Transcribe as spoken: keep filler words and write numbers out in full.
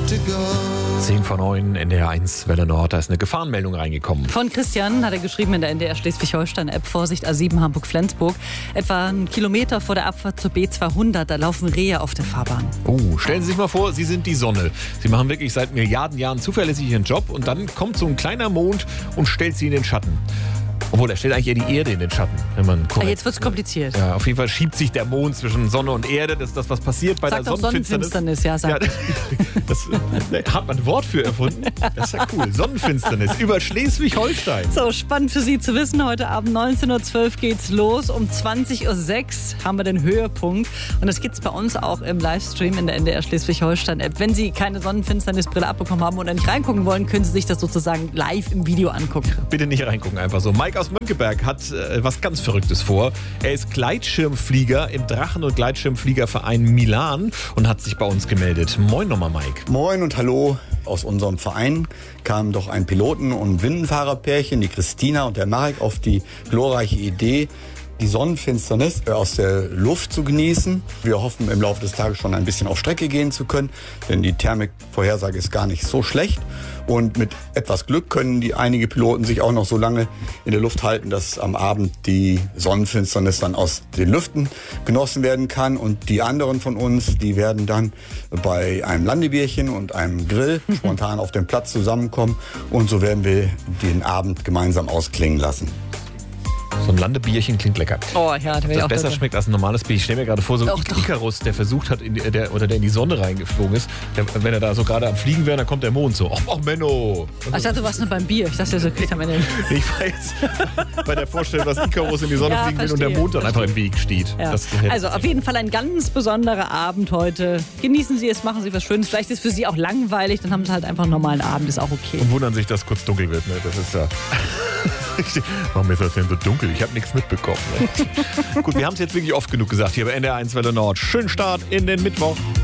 zehn vor neun, N D R eins, Welle Nord. Da ist eine Gefahrenmeldung reingekommen. Von Christian hat er geschrieben in der N D R Schleswig-Holstein-App. Vorsicht, A sieben Hamburg-Flensburg. Etwa einen Kilometer vor der Abfahrt zur B zweihundert. Da laufen Rehe auf der Fahrbahn. Oh, stellen Sie sich mal vor, Sie sind die Sonne. Sie machen wirklich seit Milliarden Jahren zuverlässig Ihren Job und dann kommt so ein kleiner Mond und stellt Sie in den Schatten. Obwohl, er stellt eigentlich eher die Erde in den Schatten. Wenn man ah, jetzt wird es kompliziert. Ja, auf jeden Fall schiebt sich der Mond zwischen Sonne und Erde. Das ist das, was passiert bei Sagt der auch Sonnenfinsternis. Sonnenfinsternis, ja, sagt. Ja, das, das hat man ein Wort für erfunden. Das ist ja cool. Sonnenfinsternis über Schleswig-Holstein. So, spannend für Sie zu wissen. Heute Abend neunzehn Uhr zwölf geht's los. Um zwanzig Uhr sechs haben wir den Höhepunkt. Und das gibt's bei uns auch im Livestream in der N D R Schleswig-Holstein-App. Wenn Sie keine Sonnenfinsternisbrille abbekommen haben oder nicht reingucken wollen, können Sie sich das sozusagen live im Video angucken. Bitte nicht reingucken, einfach so. Mike aus Mönckeberg hat äh, was ganz Verrücktes vor. Er ist Gleitschirmflieger im Drachen- und Gleitschirmfliegerverein Milan und hat sich bei uns gemeldet. Moin nochmal, Mike. Moin und hallo. Aus unserem Verein kamen doch ein Piloten- und Windenfahrerpärchen, die Christina und der Marek, auf die glorreiche Idee, die Sonnenfinsternis aus der Luft zu genießen. Wir hoffen, im Laufe des Tages schon ein bisschen auf Strecke gehen zu können, denn die Thermikvorhersage ist gar nicht so schlecht. Und mit etwas Glück können die einige Piloten sich auch noch so lange in der Luft halten, dass am Abend die Sonnenfinsternis dann aus den Lüften genossen werden kann. Und die anderen von uns, die werden dann bei einem Landebierchen und einem Grill spontan auf dem Platz zusammenkommen. Und so werden wir den Abend gemeinsam ausklingen lassen. So ein Landebierchen klingt lecker. Oh ja, da will ich das auch besser bitte. schmeckt als ein normales Bier. Ich stelle mir gerade vor, so Doch, ein doch. Icarus, der versucht hat, in die, der, oder der in die Sonne reingeflogen ist. Der, wenn er da so gerade am Fliegen wäre, dann kommt der Mond so. Ach, ach Menno. Ach, ich dachte, du warst nur beim Bier. Ich dachte, so kriegt am Ende. Ich war jetzt bei der Vorstellung, dass Icarus in die Sonne Ja, fliegen will und der verstehe, Mond dann einfach im Weg steht. Ja. Das hätte Also ich auf jeden Fall ein ganz besonderer Abend heute. Genießen Sie es, machen Sie was Schönes. Vielleicht ist es für Sie auch langweilig, dann haben Sie halt einfach einen normalen Abend, ist auch okay. Und wundern sich, dass kurz dunkel wird. Ne? Das ist ja... Warum ist das denn so dunkel? Ich habe nichts mitbekommen. Ne? Gut, wir haben es jetzt wirklich oft genug gesagt hier bei N D R eins Welle Nord. Schönen Start in den Mittwoch.